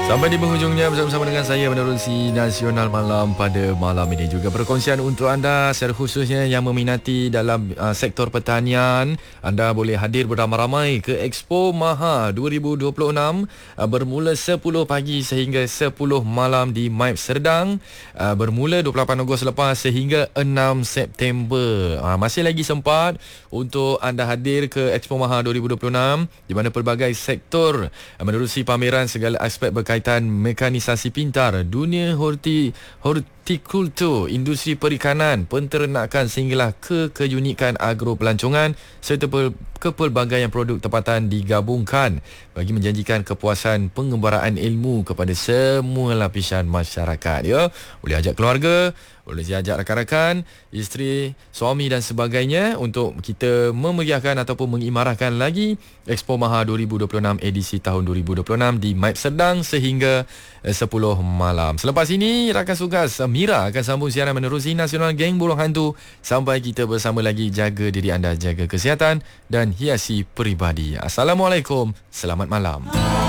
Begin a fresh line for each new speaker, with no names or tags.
Sampai di penghujungnya bersama dengan saya Menerusi Nasional Malam pada malam ini. Juga perkongsian untuk anda secara khususnya yang meminati dalam sektor pertanian. Anda boleh hadir beramai-ramai ke Expo Maha 2026 bermula 10 pagi sehingga 10 malam di MIP Serdang. Bermula 28 Ogos lepas sehingga 6 September. Masih lagi sempat untuk anda hadir ke Expo Maha 2026 di mana pelbagai sektor menerusi pameran segala aspek berkaitan mekanisasi pintar, dunia hortikultur, industri perikanan, penternakan sehinggalah keunikan agro pelancongan serta kepelbagaian produk tempatan digabungkan bagi menjanjikan kepuasan pengembaraan ilmu kepada semua lapisan masyarakat. Ya, boleh ajak keluarga, boleh ajak rakan-rakan, isteri, suami dan sebagainya untuk kita memeriahkan ataupun mengimarahkan lagi Expo Maha 2026 edisi tahun 2026 di MIP Serdang sehingga 10 malam. Selepas ini rakan tugas Mira akan sambung siaran menerusi Nasional Geng Burung Hantu sampai kita bersama lagi. Jaga diri anda, jaga kesihatan dan hiasi peribadi. Assalamualaikum, selamat malam.